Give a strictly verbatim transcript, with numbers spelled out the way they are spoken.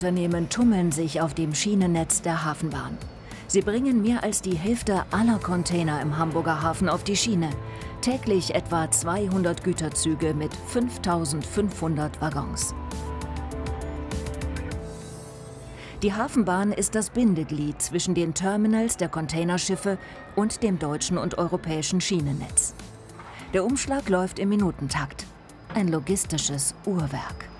Unternehmen tummeln sich auf dem Schienennetz der Hafenbahn. Sie bringen mehr als die Hälfte aller Container im Hamburger Hafen auf die Schiene. Täglich etwa zweihundert Güterzüge mit fünftausendfünfhundert Waggons. Die Hafenbahn ist das Bindeglied zwischen den Terminals der Containerschiffe und dem deutschen und europäischen Schienennetz. Der Umschlag läuft im Minutentakt. Ein logistisches Uhrwerk.